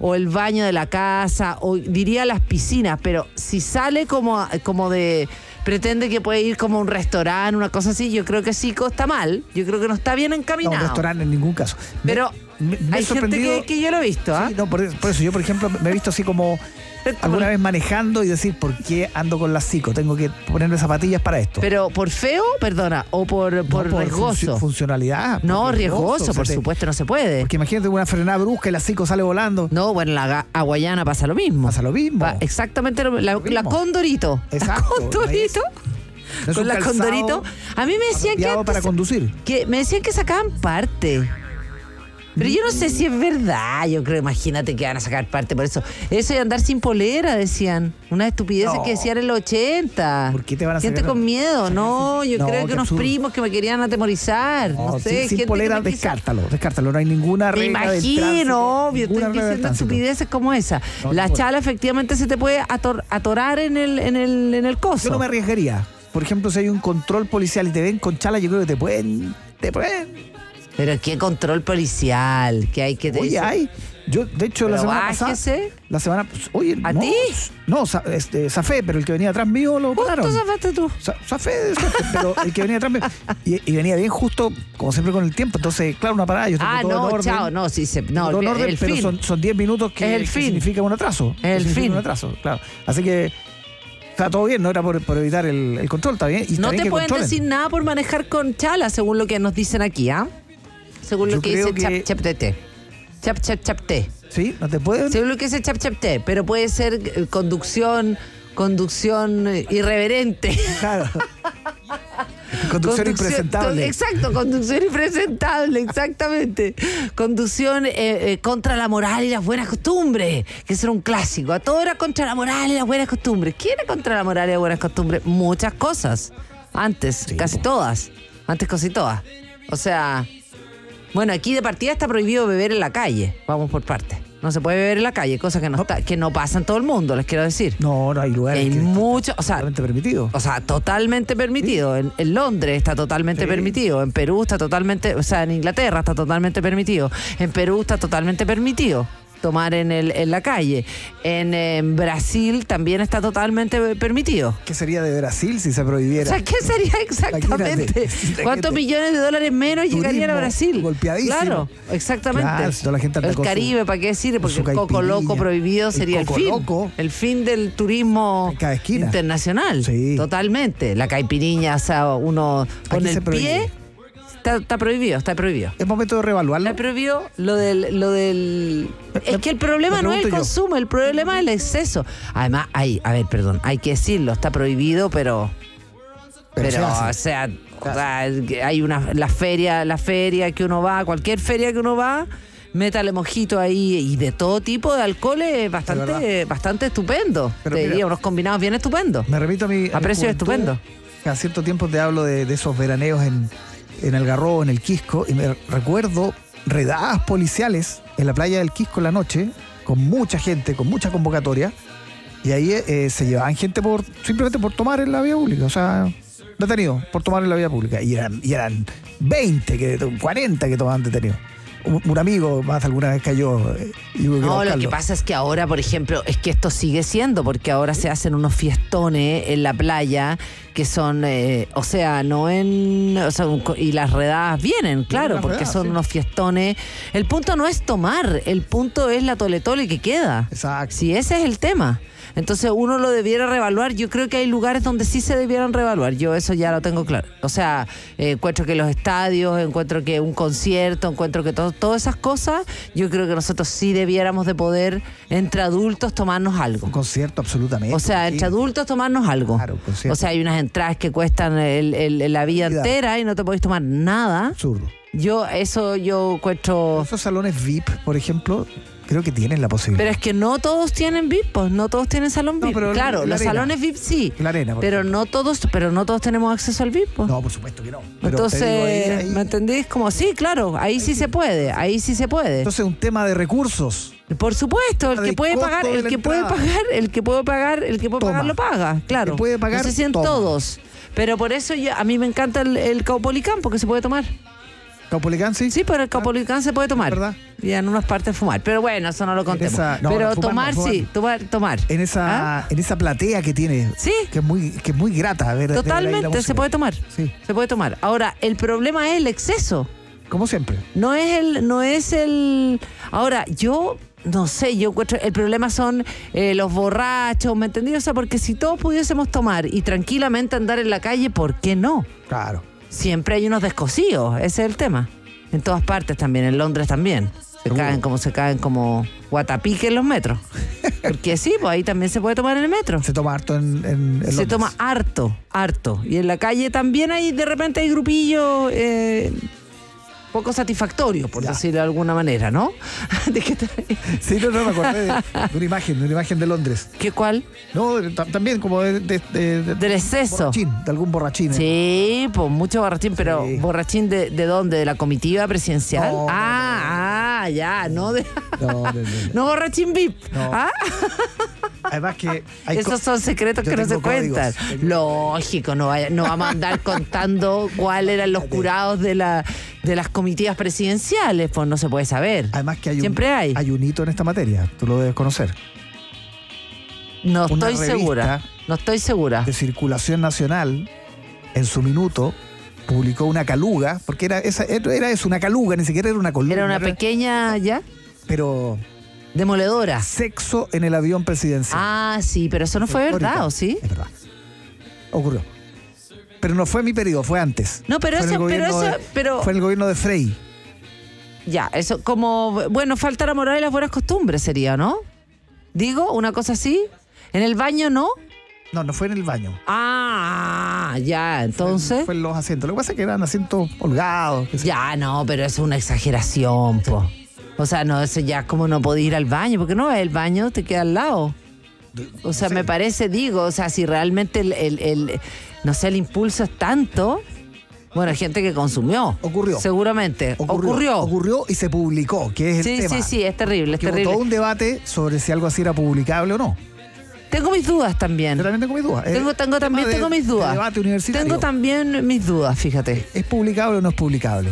o el baño de la casa, o diría las piscinas, pero si sale como de... pretende que puede ir como a un restaurante, una cosa así, yo creo que sí está mal, yo creo que no está bien encaminado. No, un restaurante en ningún caso. Pero hay gente que yo lo he visto, ¿ah? Sí, no, por eso yo, por ejemplo, me he visto así como alguna vez manejando y decir, ¿por qué ando con la Zico? Tengo que ponerme zapatillas para esto. Pero ¿por feo, perdona, o por riesgoso? Funcionalidad. No, riesgoso, por supuesto, no se puede. Porque imagínate una frenada brusca y la Zico sale volando. No, bueno, la hawaiana pasa lo mismo. Exactamente la Condorito. Exacto. La Condorito. No con la Condorito. A mí me decían que para conducir. Me decían que sacaban parte. Pero yo no sé si es verdad. Yo creo, imagínate que van a sacar parte por eso. Eso de andar sin polera, decían. Una estupidez que decían en los 80. ¿Por qué te van a sacar? Gente con miedo. No, yo creo que unos absurdo. primos que me querían atemorizar. No sé. Sin polera, descártalo. No hay ninguna regla. Me imagino, obvio. Estoy diciendo estupideces como esa. La chala efectivamente se te puede atorar en el coso. Yo no me arriesgaría. Por ejemplo, si hay un control policial y te ven con chala, yo creo que te pueden. Pero qué control policial que hay que tener. Oye, hay. Yo, de hecho, la semana pasada. Oye, ¿a ti? No, zafé, pero el que venía atrás mío lo pararon. ¿Cuánto zafaste tú? Zafé, pero el que venía atrás mío. Y venía bien justo, como siempre, con el tiempo. Entonces, claro, una parada. Yo tengo todo en orden. Chao, no, sí, todo en orden, pero fin. son 10 minutos que significa un atraso. Es el fin. Un atraso, claro. Así que. Está todo bien, no era por evitar el control, está bien. Y no te pueden controlen. decir nada por manejar con chala, según lo que nos dicen aquí, ¿ah? Según lo que dice ChatGPT. ChatGPT. Sí, no te pueden. Según lo que dice ChatGPT, pero puede ser conducción irreverente. Claro. Conducción impresentable. Exacto, conducción impresentable, exactamente. Conducción contra la moral y las buenas costumbres, que eso era un clásico. A todo era contra la moral y las buenas costumbres. ¿Qué era contra la moral y las buenas costumbres? Muchas cosas. Antes, sí, casi todas. O sea, bueno, aquí de partida está prohibido beber en la calle. Vamos por partes. No se puede beber en la calle, cosa que no pasa en todo el mundo, les quiero decir. No hay lugares. Hay mucho, totalmente permitido. O sea, totalmente permitido. Sí. En Londres está totalmente permitido. En Perú está totalmente, en Inglaterra está totalmente permitido. En Perú está totalmente permitido tomar en la calle. En Brasil también está totalmente permitido. ¿Qué sería de Brasil si se prohibiera? O sea, ¿qué sería exactamente? ¿Cuántos millones de dólares menos llegarían a Brasil? Golpeadísimo. Claro, exactamente. Claro, si toda la gente el Caribe, ¿para qué sirve? Porque el coco loco prohibido sería el fin. El fin del turismo internacional. Sí. Totalmente. La caipiriña, o sea, uno pone el pie. Está prohibido. Es momento de reevaluarlo. Está prohibido lo del... Es que el problema no es el consumo, el problema es el exceso. Además, hay que decirlo, está prohibido, pero o sea, hay la feria que uno va, cualquier feria que uno va, métale mojito ahí y de todo tipo de alcoholes bastante estupendo. Te diría, unos combinados bien estupendos. Me remito a precios estupendos. Cada cierto tiempo te hablo de esos veraneos en Algarrobo, en el Quisco, y me recuerdo redadas policiales en la playa del Quisco en la noche, con mucha gente, con mucha convocatoria, y ahí se llevaban gente simplemente por tomar en la vía pública, o sea, detenidos por tomar en la vía pública, y eran 40 que tomaban detenidos. Un amigo más alguna vez cayó. No, lo que pasa es que ahora, por ejemplo, es que esto sigue siendo, porque ahora se hacen unos fiestones en la playa que son, y las redadas vienen, claro, porque son unos fiestones. El punto no es tomar, el punto es la tole-tole que queda. Exacto. Si ese es el tema. Entonces uno lo debiera reevaluar. Yo creo que hay lugares donde sí se debieran reevaluar. Yo eso ya lo tengo claro. O sea, encuentro que los estadios, encuentro que un concierto, encuentro que todas esas cosas, yo creo que nosotros sí debiéramos de poder, entre adultos, tomarnos algo. Un concierto, absolutamente. O sea, entre adultos tomarnos algo. Claro, concierto. O sea, hay unas entradas que cuestan la vida entera y no te podés tomar nada. Absurdo. Yo encuentro... Esos salones VIP, por ejemplo... Creo que tienen la posibilidad. Pero es que no todos tienen VIP, pues no todos tienen salón VIP. Pero claro, los salones VIP sí. La arena, pero no todos tenemos acceso al VIP, pues. No, por supuesto que no. Pero entonces, ahí... ¿me entendés? Como sí, claro, ahí sí se puede. Entonces un tema de recursos. Por supuesto, el que puede pagar, el que puede pagar lo paga, claro. El que puede pagar, no sé si en todos. Pero por eso a mí me encanta el Caupolicán, porque se puede tomar. Caupolicán, sí. Sí, pero el Caupolicán se puede tomar. ¿Verdad? Y en unas partes fumar. Pero bueno, eso no lo contemos. No, pero fumar, tomar, no, sí, tomar. En esa platea que tiene, Sí. que es muy grata. A ver, Totalmente, se puede tomar. Sí. Se puede tomar. Ahora, el problema es el exceso. Como siempre. No es el. Ahora, yo no sé, yo encuentro. El problema son los borrachos, ¿me entendí? O sea, porque si todos pudiésemos tomar y tranquilamente andar en la calle, ¿por qué no? Claro. Siempre hay unos descosíos, ese es el tema. En todas partes también, en Londres también. Se caen como guatapique en los metros. Porque sí, pues ahí también se puede tomar en el metro. Se toma harto en Se Londres. toma harto. Y en la calle también de repente hay grupillos poco satisfactorios, por decirlo de alguna manera, ¿no? Sí, no me acordé de una imagen de Londres. ¿Qué cuál? No, también como Del exceso. De algún borrachín. Sí, pues mucho borrachín, pero Sí. ¿borrachín de dónde? ¿De la comitiva presidencial? No, ya, no de... No. No borrachín VIP. No. ¿Ah? Además que Esos son secretos yo que no se tengo códigos. cuentan. Lógico, no vamos a andar contando cuáles eran los jurados de las comitivas presidenciales, pues no se puede saber. Además que Siempre hay. Hay un hito en esta materia, tú lo debes conocer. No Una estoy segura. De circulación nacional, en su minuto, publicó una caluga, porque era eso, una caluga, ni siquiera era una columna. Era una pequeña, ¿ya? Pero Demoledora. sexo en el avión presidencial. Ah, sí, pero eso no fue Histórica. verdad, ¿o sí? Es verdad. Ocurrió. Pero no fue mi periodo, fue antes. No, pero Fue en el gobierno fue en el gobierno de Frey. Ya, eso como, bueno, falta la moral y las buenas costumbres sería, ¿no? Digo, una cosa así. ¿En el baño no? No fue en el baño. Ah, ya, entonces. Fue en los asientos. Lo que pasa es que eran asientos holgados. Ya, no, pero eso es una exageración, po. O sea, no, eso ya es como no podés ir al baño, porque no vas al baño, te queda al lado. O sea, me parece, digo, o sea, si realmente no sé, el impulso es tanto. Bueno, hay gente que consumió. Ocurrió. Seguramente. Ocurrió y se publicó, que es el tema. Sí, es terrible, es Que hubo terrible. todo un debate sobre si algo así era publicable o no. Tengo mis dudas también. Yo también tengo mis dudas. Tengo mis dudas. De debate universitario. Tengo también mis dudas, fíjate. ¿Es publicable o no es publicable?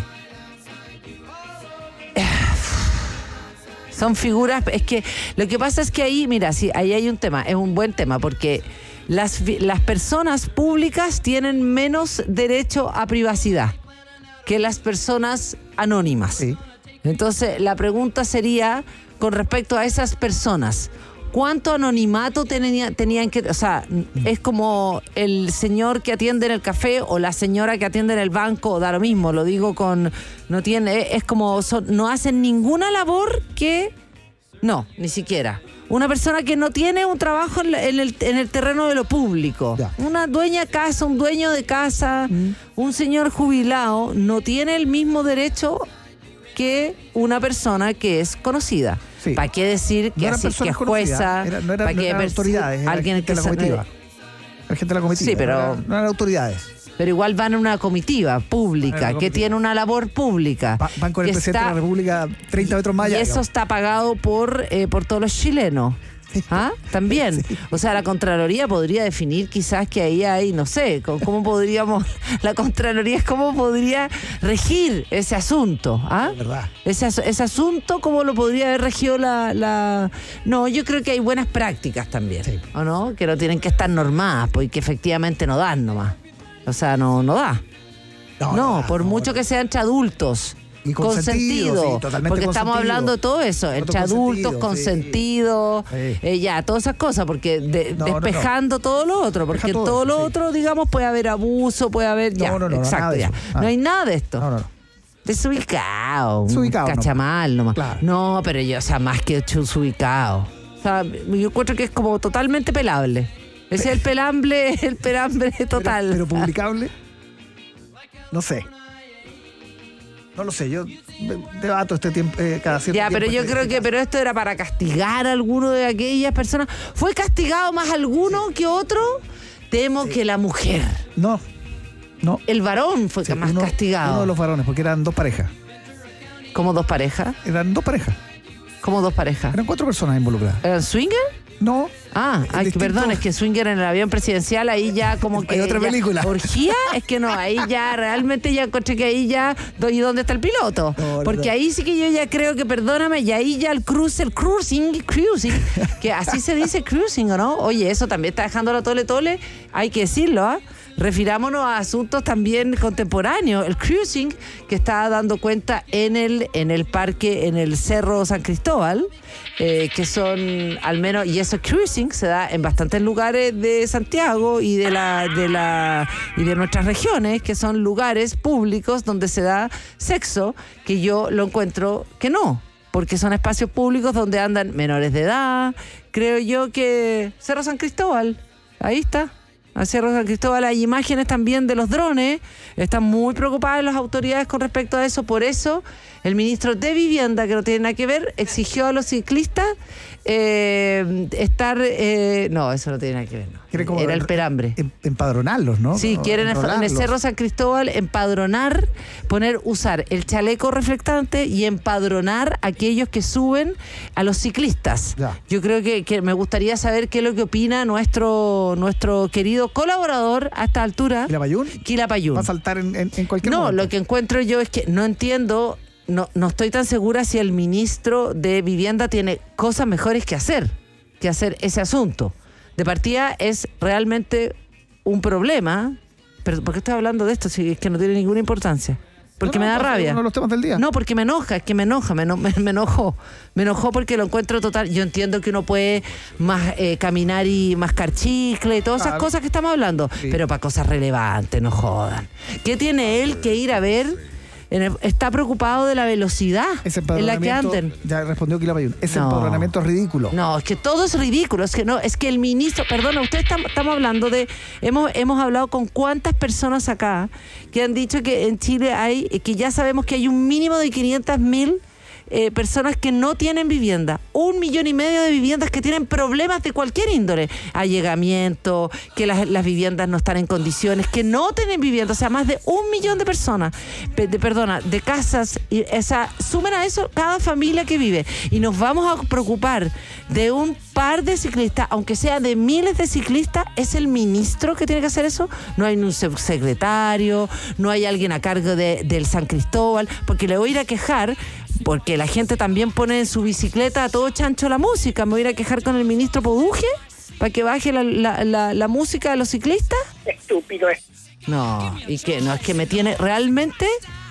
Son figuras, es que lo que pasa es que ahí, mira, sí, ahí hay un tema, es un buen tema, porque las personas públicas tienen menos derecho a privacidad que las personas anónimas. Sí. Entonces, la pregunta sería, con respecto a esas personas, ¿cuánto anonimato tenían que...? O sea, es como el señor que atiende en el café o la señora que atiende en el banco, da lo mismo, lo digo con... No tiene... Es como... no hacen ninguna labor que... No, ni siquiera. Una persona que no tiene un trabajo en el terreno de lo público. Ya. Una dueña de casa, un dueño de casa, un señor jubilado, no tiene el mismo derecho que una persona que es conocida. Sí. ¿Para qué decir que No eran así que personas jueza? conocidas, no ¿para qué eran autoridades, era alguien gente que de la comitiva. Era gente de la comitiva. Sí, pero- No eran autoridades. Pero igual van a una comitiva pública, Van a una que comitiva. tiene una labor pública. Van con el que presidente de la República 30 metros más Y allá. eso digamos. está pagado por todos los chilenos. ¿Ah? También. Sí. O sea, la Contraloría podría definir quizás que ahí hay, no sé, cómo podríamos, la Contraloría es cómo podría regir ese asunto. ¿Ah? Es verdad. Ese asunto, ¿cómo lo podría haber regido la...? No, yo creo que hay buenas prácticas también, Sí. ¿o no? Que no tienen que estar normadas, porque efectivamente no dan nomás. O sea, no da. No, por mucho que sea entre adultos. Y consentido, sí, totalmente porque estamos consentido. hablando de todo eso, entre adultos, consentido, Sí. ya, todas esas cosas, porque No, despejando todo lo otro, porque en todo todo eso, lo sí. otro, digamos, puede haber abuso, puede haber, ya, No, exacto, nada de ya. eso, nada. No hay nada de esto. No. Desubicado, Desubicado, cachamal nomás. Claro. No, pero yo, o sea, más que desubicado. O sea, yo encuentro que es como totalmente pelable. Ese es el pelambre total. Pero publicable, no sé. No lo sé, yo debato este tiempo, cada cierto Ya, tiempo. pero yo creo que esto era para castigar a alguno de aquellas personas. ¿Fue castigado más alguno que otro? Temo que la mujer. No. El varón fue Sí, más castigado. Uno de los varones, porque eran dos parejas. ¿Como dos parejas? Eran dos parejas. ¿Cómo dos parejas? Eran 4 personas involucradas. ¿Eran swinger? No. Perdón, es que Swinger en el avión presidencial, ahí ya como que... Hay otra película. ¿Orgía? Es que no, ahí ya realmente ya encontré que ahí ya... ¿Y dónde está el piloto? No, porque no. ahí sí que yo ya creo que, perdóname, y ahí ya el cruising, que así se dice cruising, ¿o no? Oye, eso también está dejando la tole, hay que decirlo, ¿ah? Refirámonos a asuntos también contemporáneos. El cruising que está dando cuenta en el parque, en el Cerro San Cristóbal, que son al menos, y eso cruising se da en bastantes lugares de Santiago y de nuestras regiones, que son lugares públicos donde se da sexo, que yo lo encuentro que no, porque son espacios públicos donde andan menores de edad. Creo yo que Cerro San Cristóbal, ahí está. Al Cerro San Cristóbal hay imágenes también de los drones. Están muy preocupadas las autoridades con respecto a eso. Por eso el ministro de Vivienda, que no tiene nada que ver, exigió a los ciclistas no, eso no tiene nada que ver, no. Era el pelambre. Empadronarlos, ¿no? Sí, quieren en el Cerro San Cristóbal empadronar, usar el chaleco reflectante y empadronar a aquellos que suben a los ciclistas. Ya. Yo creo que me gustaría saber qué es lo que opina nuestro querido colaborador a esta altura. Quilapayún. Va a saltar en cualquier momento. No, lo que encuentro yo es que no entiendo. No estoy tan segura si el ministro de Vivienda tiene cosas mejores que hacer ese asunto. De partida es realmente un problema. Pero ¿por qué estoy hablando de esto si es que no tiene ninguna importancia? Porque me da rabia. Uno de los temas del día. No, porque me enoja, me enojó. Me enojó porque lo encuentro total. Yo entiendo que uno puede más caminar y mascar chicle y todas esas cosas que estamos hablando. Sí. Pero para cosas relevantes, no jodan. ¿Qué tiene él que ir a ver? Está preocupado de la velocidad en la que anden. Ya respondió Quilapayún. Ese empadronamiento es ridículo. No, es que todo es ridículo. Es que el ministro, perdona, estamos hablando de, hemos hablado con cuántas personas acá que han dicho que en Chile que ya sabemos que hay un mínimo de 500.000 personas que no tienen vivienda. 1,5 millones de viviendas que tienen problemas de cualquier índole. Allegamiento, que las viviendas no están en condiciones, que no tienen vivienda. O sea, más de 1 millón de personas, de casas. Sumen a eso cada familia que vive. Y nos vamos a preocupar de un par de ciclistas, aunque sea de miles de ciclistas. ¿Es el ministro que tiene que hacer eso? No hay un subsecretario, no hay alguien a cargo del San Cristóbal, porque le voy a ir a quejar. Porque la gente también pone en su bicicleta a todo chancho la música. ¿Me voy a ir a quejar con el ministro Poduje para que baje la música de los ciclistas? Estúpido es. No, ¿y qué? No, es que me tiene... Realmente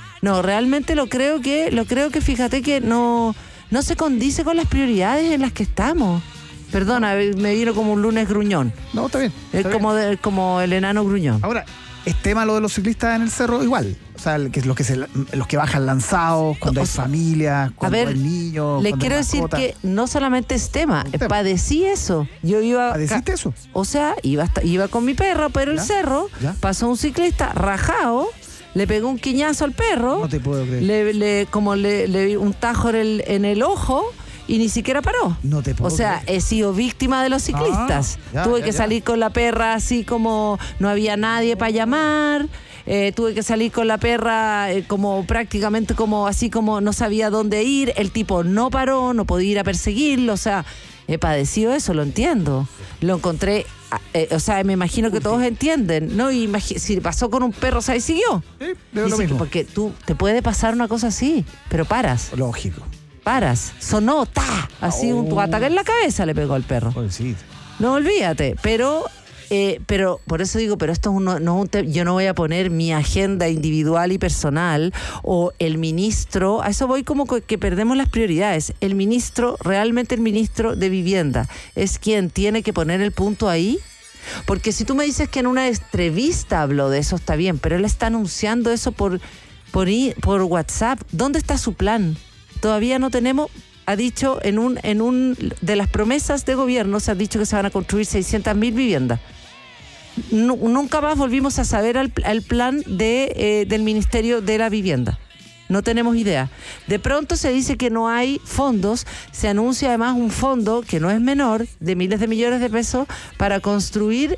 lo creo que fíjate que no se condice con las prioridades en las que estamos. Perdona, me vino como un lunes gruñón. No, está bien. Es como el enano gruñón. Ahora, es tema lo de los ciclistas en el cerro igual. O sea, los que bajan lanzados, cuando hay familias, cuando hay niños. Le quiero decir que no solamente es tema, padecí eso. Yo iba. ¿Padeciste eso? O sea, iba con mi perro, pero el cerro, pasó un ciclista rajado, le pegó un quiñazo al perro. No te puedo creer. Le vi un tajo en el ojo. Y ni siquiera paró. No te puedo creer. He sido víctima de los ciclistas. Tuve que salir con la perra así como no había nadie para llamar. Tuve que salir con la perra como prácticamente como así como no sabía dónde ir. El tipo no paró, no podía ir a perseguirlo. O sea, he padecido eso, lo entiendo. Lo encontré, me imagino que todos entienden, ¿no? Y si pasó con un perro, ¿sabes? Siguió. Sí, lo mismo. Porque te puede pasar una cosa así, pero paras. Lógico. Paras, sonó, así un ataque en la cabeza le pegó al perro. Pobrecito. No, olvídate, pero por eso digo, pero esto no es un tema. Yo no voy a poner mi agenda individual y personal o el ministro, a eso voy como que perdemos las prioridades. Realmente el ministro de Vivienda es quien tiene que poner el punto ahí. Porque si tú me dices que en una entrevista habló de eso, está bien, pero él está anunciando eso por WhatsApp. ¿Dónde está su plan? Todavía no tenemos, ha dicho en un de las promesas de gobierno, se ha dicho que se van a construir 600.000 viviendas. Nunca más volvimos a saber el plan del Ministerio de la Vivienda. No tenemos idea. De pronto se dice que no hay fondos, se anuncia además un fondo que no es menor, de miles de millones de pesos, para construir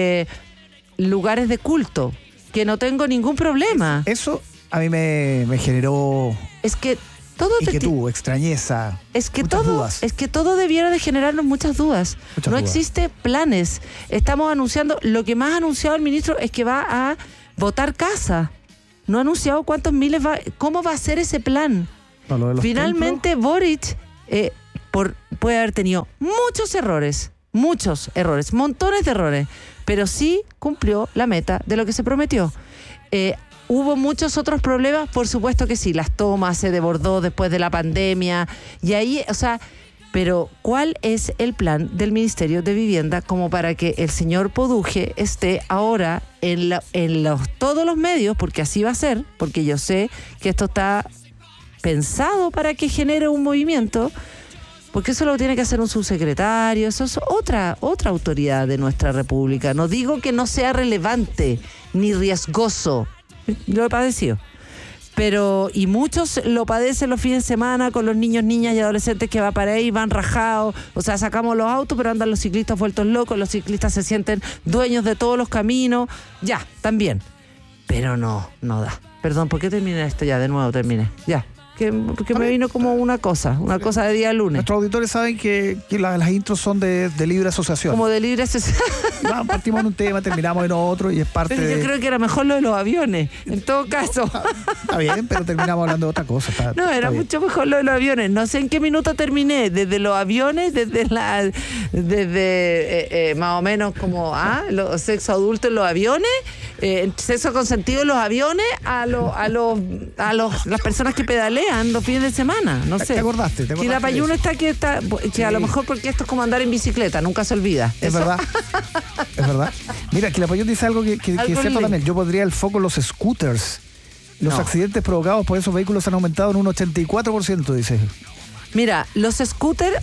lugares de culto, que no tengo ningún problema. Eso a mí me generó... Es que Todo y que tú, extrañeza, es que muchas todo, dudas. es que todo debiera de generarnos muchas dudas. Muchas No dudas. existe planes. Estamos anunciando, lo que más ha anunciado el ministro es que va a votar casa. No ha anunciado cuántos miles va, cómo va a ser ese plan. No, lo de los Finalmente Boric puede haber tenido muchos errores, montones de errores, pero sí cumplió la meta de lo que se prometió. ¿Hubo muchos otros problemas? Por supuesto que sí, las tomas se desbordó después de la pandemia y ahí, o sea, pero ¿cuál es el plan del Ministerio de Vivienda como para que el señor Poduje esté ahora en todos los medios, porque así va a ser, porque yo sé que esto está pensado para que genere un movimiento, porque eso lo tiene que hacer un subsecretario, eso es otra autoridad de nuestra república. No digo que no sea relevante ni riesgoso, lo he padecido, pero y muchos lo padecen los fines de semana con los niños, niñas y adolescentes que van para ahí, van rajados, o sea, sacamos los autos, pero andan los ciclistas vueltos locos, los ciclistas se sienten dueños de todos los caminos, ya, también, pero no da. Perdón, ¿por qué terminé esto ya? De nuevo terminé, ya. Porque me vino como una cosa de día lunes. Nuestros auditores saben que las intros son de libre asociación. Como de libre asociación. No, partimos en un tema, terminamos en otro y es parte Pero yo de... creo que era mejor lo de los aviones, en todo caso. Está bien, pero terminamos hablando de otra cosa. No, era mucho mejor lo de los aviones. No sé en qué minuto terminé. Desde los aviones, desde más o menos como los sexo adulto en los aviones, sexo consentido en los aviones, las personas que pedalean los fines de semana. No sé. ¿Te acordaste? Y la Payuno está que a lo mejor porque esto es como andar en bicicleta, nunca se olvida. Es verdad. Es verdad. Mira, que la Payuno dice algo que sepa también. Yo pondría el foco en los scooters. Los accidentes provocados por esos vehículos han aumentado en un 84%, dice. Mira, los scooters,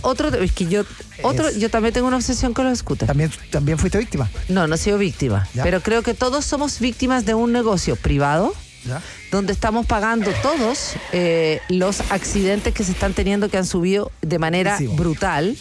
yo también tengo una obsesión con los scooters. ¿También fuiste víctima? No he sido víctima. ¿Ya? Pero creo que todos somos víctimas de un negocio privado, ¿ya? Donde estamos pagando todos los accidentes que se están teniendo, que han subido de manera brutal.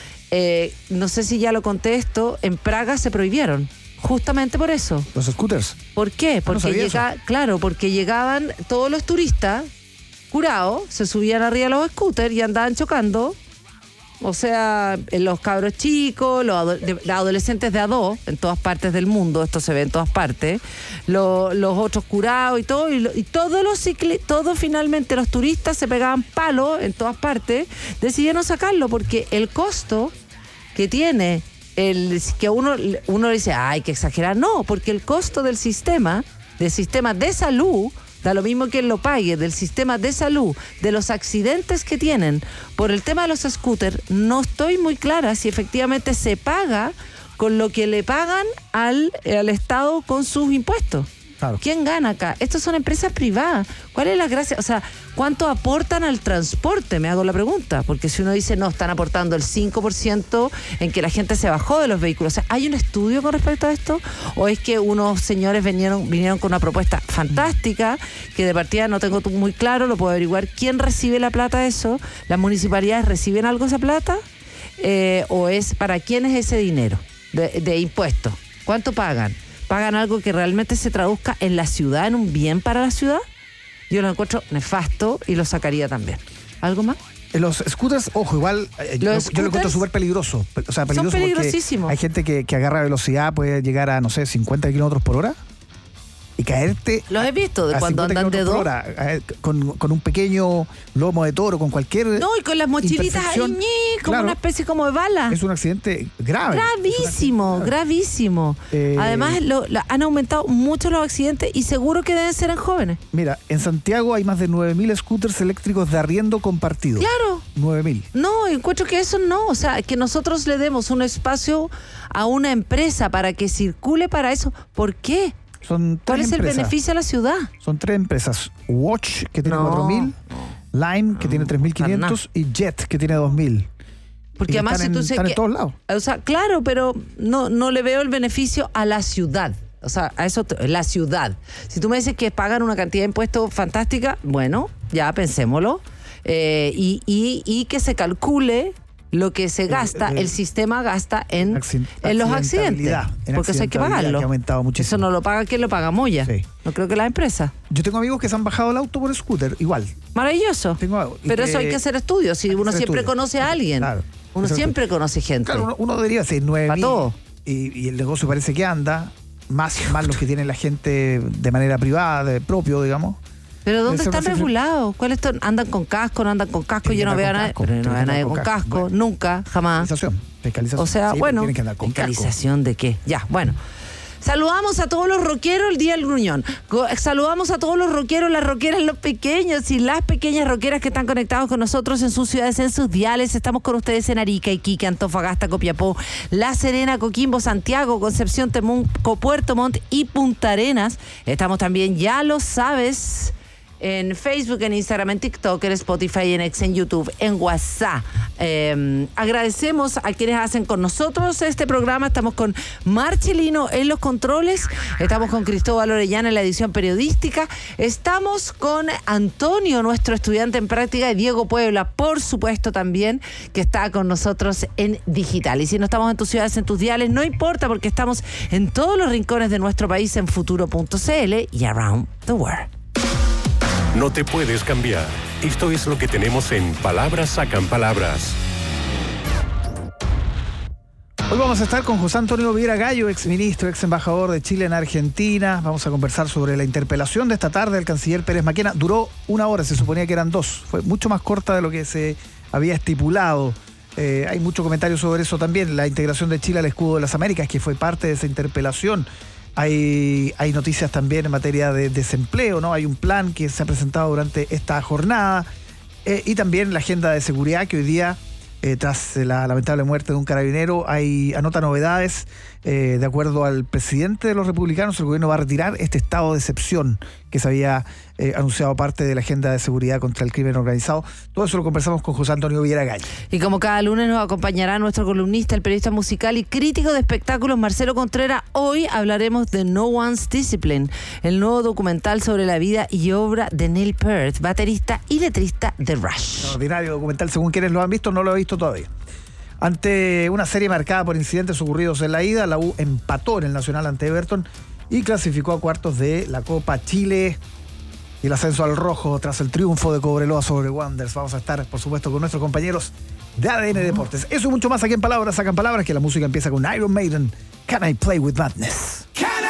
No sé si ya lo conté esto, en Praga se prohibieron. Justamente por eso. ¿Los scooters? ¿Por qué? Porque porque llegaban todos los turistas curados, se subían arriba de los scooters y andaban chocando. O sea, los cabros chicos, los adolescentes de A2, en todas partes del mundo, esto se ve en todas partes, los otros curados y todo, y todos finalmente los turistas se pegaban palos en todas partes, decidieron sacarlo porque el costo que tiene, que uno le dice, ay, que exagerar, no, porque el costo del sistema de salud, da lo mismo que él lo pague, del sistema de salud, de los accidentes que tienen por el tema de los scooters, no estoy muy clara si efectivamente se paga con lo que le pagan al Estado con sus impuestos. Claro. ¿Quién gana acá? Estas son empresas privadas. ¿Cuál es la gracia? O sea, ¿cuánto aportan al transporte? Me hago la pregunta. Porque si uno dice, no, están aportando el 5% en que la gente se bajó de los vehículos. O sea, ¿hay un estudio con respecto a esto? ¿O es que unos señores vinieron con una propuesta fantástica, que de partida no tengo muy claro, lo puedo averiguar, quién recibe la plata de eso? ¿Las municipalidades reciben algo de esa plata? ¿O es para quién es ese dinero de impuestos? ¿Cuánto pagan? ¿Pagan algo que realmente se traduzca en la ciudad, en un bien para la ciudad? Yo lo encuentro nefasto y lo sacaría también. ¿Algo más? Los scooters, ojo, igual yo lo encuentro súper peligroso. O sea, peligroso, son peligrosísimos. Hay gente que agarra velocidad, puede llegar a, no sé, 50 kilómetros por hora y caerte. Los he visto de cuando andan de dos. Con un pequeño lomo de toro, con cualquier. No, y con las mochilitas ahí, como una especie como de bala. Es un accidente grave. Gravísimo. Además, han aumentado mucho los accidentes y seguro que deben ser en jóvenes. Mira, en Santiago hay más de 9.000 scooters eléctricos de arriendo compartido. Claro. 9.000. No, encuentro que eso no. O sea, que nosotros le demos un espacio a una empresa para que circule para eso. ¿Por qué? ¿Cuál es el beneficio a la ciudad? Son 3 empresas. Watch, que tiene 4.000, Lime, que tiene 3.500 y Jet, que tiene 2.000. Porque además si tú están en todos lados. O sea, claro, pero no le veo el beneficio a la ciudad. O sea, a eso, la ciudad. Si tú me dices que pagan una cantidad de impuestos fantástica, bueno, ya pensémoslo. Y que se calcule lo que se gasta, el sistema gasta en los accidentes. Porque eso hay que pagarlo. Que ha aumentado muchísimo. Eso no lo paga, ¿quién lo paga? Moya. Sí. No creo que la empresa. Yo tengo amigos que se han bajado el auto por scooter, igual. Maravilloso. Pero eso hay que hacer estudios. Si uno siempre conoce a alguien. Claro. Uno siempre conoce gente. Claro, uno debería ser 9.000. Y el negocio parece que anda. Más los que tiene la gente de manera privada, propio, digamos. ¿Pero dónde están regulados? ¿Cuáles andan con casco? ¿No andan con casco? Yo no veo a nadie. No veo a nadie con casco. Bueno, nunca, jamás. Fiscalización. O sea, bueno. ¿Fiscalización de qué? Ya, bueno. Saludamos a todos los rockeros el Día del Gruñón. Saludamos a todos los rockeros, las rockeras, los pequeños y las pequeñas rockeras que están conectados con nosotros en sus ciudades, en sus diales. Estamos con ustedes en Arica, Iquique, Antofagasta, Copiapó, La Serena, Coquimbo, Santiago, Concepción, Temuco, Puerto Montt y Punta Arenas. Estamos también, ya lo sabes, en Facebook, en Instagram, en TikTok, en Spotify, en X, en YouTube, en WhatsApp. Agradecemos a quienes hacen con nosotros este programa. Estamos con Marcelino en los controles. Estamos con Cristóbal Orellana en la edición periodística. Estamos con Antonio, nuestro estudiante en práctica, y Diego Puebla, por supuesto, también, que está con nosotros en digital. Y si no estamos en tus ciudades, en tus diales, no importa, porque estamos en todos los rincones de nuestro país en futuro.cl y around the world. No te puedes cambiar. Esto es lo que tenemos en Palabras Sacan Palabras. Hoy vamos a estar con José Antonio Viera Gallo, exministro, ex embajador de Chile en Argentina. Vamos a conversar sobre la interpelación de esta tarde del canciller Pérez Maquena. Duró 1 hora, se suponía que eran 2. Fue mucho más corta de lo que se había estipulado. Hay mucho comentario sobre eso también. La integración de Chile al escudo de las Américas, que fue parte de esa interpelación. Hay noticias también en materia de desempleo, ¿no? Hay un plan que se ha presentado durante esta jornada y también la agenda de seguridad que hoy día, tras la lamentable muerte de un carabinero, anota novedades. De acuerdo al presidente de los republicanos, el gobierno va a retirar este estado de excepción que se había anunciado parte de la agenda de seguridad contra el crimen organizado. Todo eso lo conversamos con José Antonio Viera Gallo. Y como cada lunes nos acompañará nuestro columnista, el periodista musical y crítico de espectáculos, Marcelo Contreras. Hoy hablaremos de No One's Discipline, el nuevo documental sobre la vida y obra de Neil Peart, baterista y letrista de Rush. Extraordinario documental, según quienes lo han visto, no lo he visto todavía. Ante una serie marcada por incidentes ocurridos en la ida, la U empató en el Nacional ante Everton y clasificó a cuartos de la Copa Chile y el ascenso al rojo tras el triunfo de Cobreloa sobre Wanderers. Vamos a estar, por supuesto, con nuestros compañeros de ADN Deportes. Eso y mucho más aquí en Palabras Sacan Palabras, que la música empieza con Iron Maiden, Can I Play With Madness?